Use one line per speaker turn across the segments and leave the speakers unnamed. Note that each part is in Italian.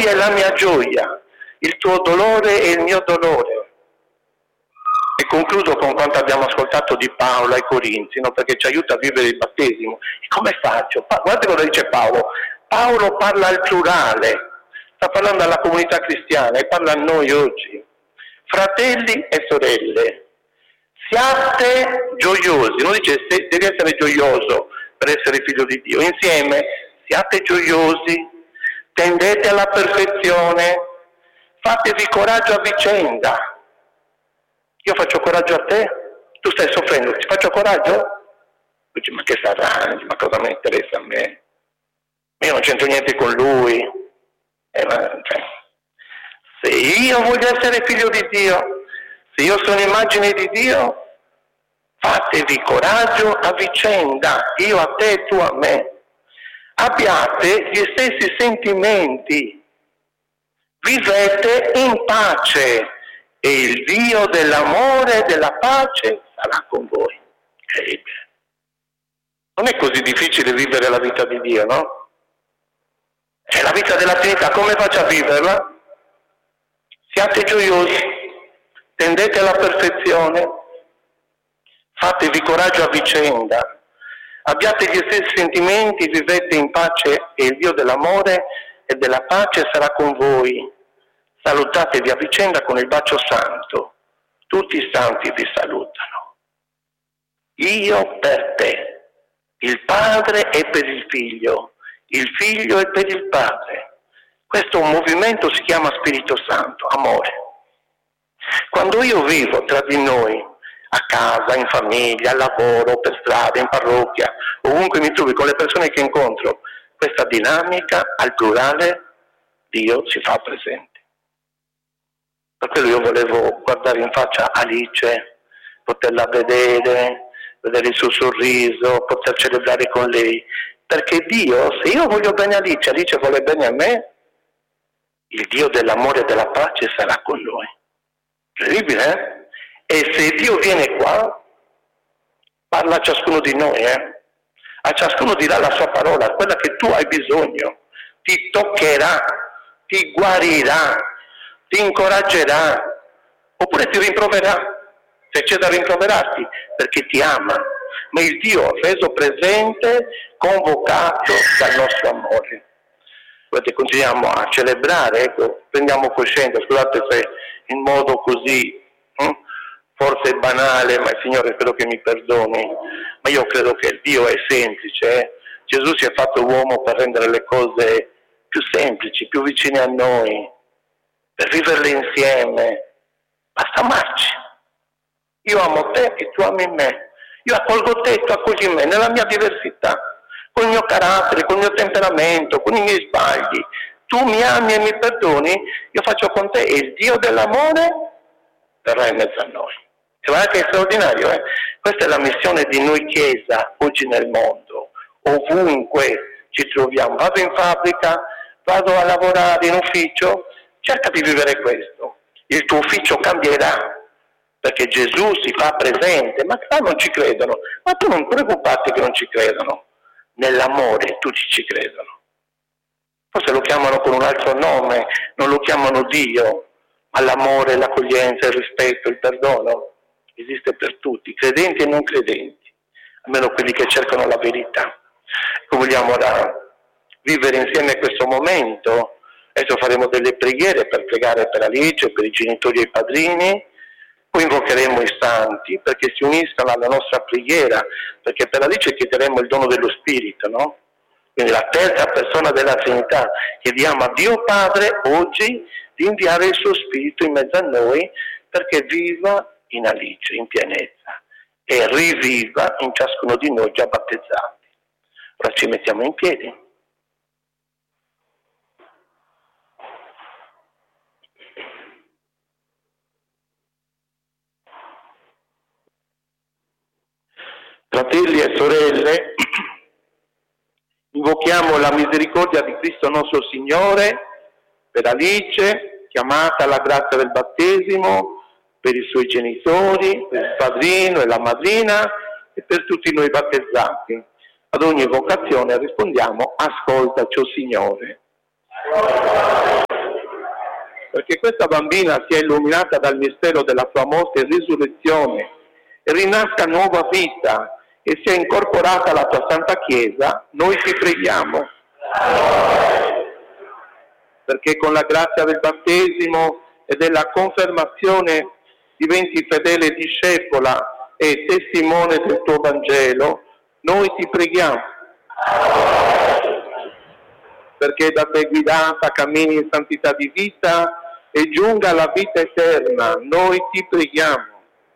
gioia è la mia gioia, il tuo dolore è il mio dolore. E concludo con quanto abbiamo ascoltato di Paolo ai Corinzi, no? Perché ci aiuta a vivere il battesimo. E come faccio? Guardate cosa dice Paolo. Paolo parla al plurale, sta parlando alla comunità cristiana e parla a noi oggi. Fratelli e sorelle, siate gioiosi, non dice devi essere gioioso per essere figlio di Dio, insieme siate gioiosi, tendete alla perfezione, fatevi coraggio a vicenda. Io faccio coraggio a te, tu stai soffrendo, ti faccio coraggio? Dici, ma che sarà? Ma cosa mi interessa a me? Io non c'entro niente con lui. Se io voglio essere figlio di Dio, se io sono immagine di Dio, fatevi coraggio a vicenda, io a te e tu a me. Abbiate gli stessi sentimenti, vivete in pace e il Dio dell'amore e della pace sarà con voi. Non è così difficile vivere la vita di Dio, no? È la vita della Trinità, come faccio a viverla? Siate gioiosi, tendete alla perfezione, fatevi coraggio a vicenda, abbiate gli stessi sentimenti, vivete in pace e il Dio dell'amore e della pace sarà con voi. Salutatevi a vicenda con il bacio santo. Tutti i santi vi salutano. Io per te, il Padre è per il Figlio è per il Padre. Questo movimento si chiama Spirito Santo, amore. Quando io vivo tra di noi, a casa, in famiglia, al lavoro, per strada, in parrocchia, ovunque mi trovi con le persone che incontro, questa dinamica al plurale, Dio si fa presente. Per quello io volevo guardare in faccia Alice, poterla vedere il suo sorriso, poter celebrare con lei. Perché Dio, se io voglio bene a Alice, Alice vuole bene a me, il Dio dell'amore e della pace sarà con noi. Incredibile, eh? E se Dio viene qua, parla a ciascuno di noi, a ciascuno dirà la sua parola, quella che tu hai bisogno, ti toccherà, ti guarirà, ti incoraggerà, oppure ti rimproverà, se c'è da rimproverarti, perché ti ama. Ma il Dio reso presente, convocato dal nostro amore. Guardate, continuiamo a celebrare, ecco, prendiamo coscienza, scusate se in modo così, forse banale, ma il Signore spero che mi perdoni, ma io credo che Dio è semplice. Gesù si è fatto uomo per rendere le cose più semplici, più vicine a noi, per viverle insieme. Basta amarci. Io amo te e tu ami me. Io accolgo te e tu accogli me, nella mia diversità, con il mio carattere, con il mio temperamento, con i miei sbagli. Tu mi ami e mi perdoni, io faccio con te e il Dio dell'amore verrà in mezzo a noi. E guarda che è straordinario, eh? Questa è la missione di noi Chiesa oggi nel mondo, ovunque ci troviamo. Vado in fabbrica, vado a lavorare in ufficio, cerca di vivere questo. Il tuo ufficio cambierà, perché Gesù si fa presente, ma qua non ci credono. Ma tu non preoccuparti che non ci credono. Nell'amore tutti ci credono. Forse lo chiamano con un altro nome, non lo chiamano Dio, ma l'amore, l'accoglienza, il rispetto, il perdono esiste per tutti, credenti e non credenti, almeno quelli che cercano la verità. Ecco, vogliamo ora vivere insieme questo momento. Adesso faremo delle preghiere per pregare per Alice, per i genitori e i padrini. Poi invocheremo i santi perché si uniscano alla nostra preghiera, perché per Alice chiederemo il dono dello Spirito, no? Quindi la terza persona della Trinità. Chiediamo a Dio Padre oggi di inviare il suo Spirito in mezzo a noi perché viva in Alice, in pienezza, e riviva in ciascuno di noi già battezzati. Ora ci mettiamo in piedi. Fratelli e sorelle, invochiamo la misericordia di Cristo nostro Signore per Alice, chiamata alla grazia del battesimo, per i suoi genitori, per il padrino e la madrina e per tutti noi battezzati. Ad ogni vocazione rispondiamo: ascoltaci, o Signore. perché questa bambina sia illuminata dal mistero della sua morte e risurrezione e rinasca nuova vita e sia incorporata alla tua Santa Chiesa, noi ti preghiamo. Perché con la grazia del battesimo e della confermazione diventi fedele discepola e testimone del tuo Vangelo, noi ti preghiamo. Perché da te guidata cammini in santità di vita e giunga alla vita eterna, noi ti preghiamo.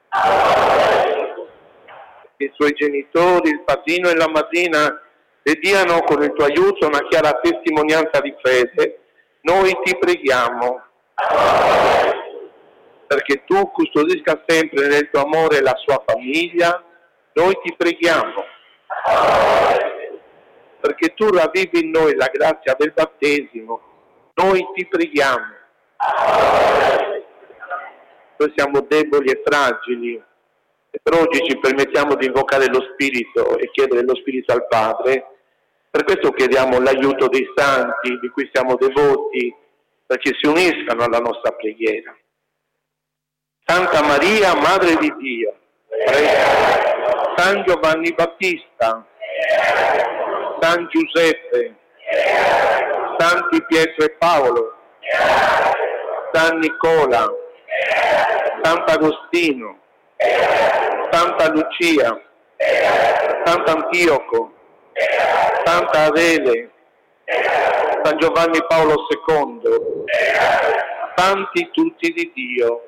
Che i suoi genitori, il padrino e la madrina, le diano con il tuo aiuto una chiara testimonianza di fede, noi ti preghiamo. Perché tu custodisca sempre nel tuo amore la sua famiglia, noi ti preghiamo. Perché tu ravvivi in noi la grazia del battesimo, noi ti preghiamo. Noi siamo deboli e fragili, e per oggi ci permettiamo di invocare lo Spirito e chiedere lo Spirito al Padre. Per questo chiediamo l'aiuto dei santi di cui siamo devoti, perché si uniscano alla nostra preghiera. Santa Maria, Madre di Dio, prega. San Giovanni Battista, San Giuseppe, Santi Pietro e Paolo, San Nicola, Sant'Agostino, Santa Lucia, Sant'Antioco, Santa Adele, San Giovanni Paolo II, santi tutti di Dio.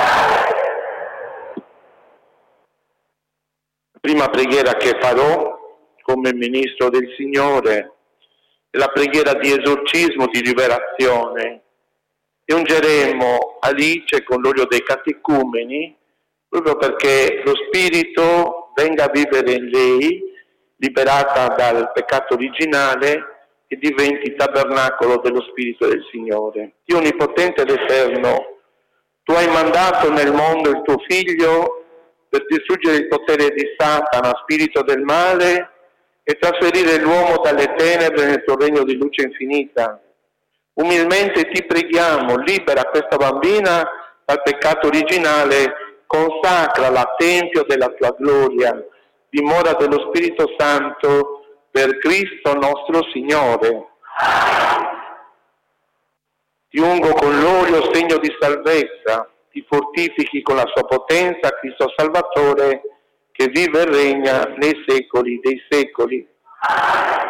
La prima preghiera che farò come ministro del Signore è la preghiera di esorcismo, di liberazione. E ungeremo Alice con l'olio dei catecumeni, proprio perché lo Spirito venga a vivere in lei, liberata dal peccato originale, e diventi tabernacolo dello Spirito del Signore. Dio Onnipotente ed Eterno, tu hai mandato nel mondo il tuo Figlio per distruggere il potere di Satana, spirito del male, e trasferire l'uomo dalle tenebre nel tuo regno di luce infinita. Umilmente ti preghiamo, libera questa bambina dal peccato originale, consacrala al Tempio della tua gloria, dimora dello Spirito Santo, per Cristo nostro Signore. Ti ungo con l'olio, segno di salvezza, ti fortifichi con la sua potenza, Cristo Salvatore, che vive e regna nei secoli dei secoli.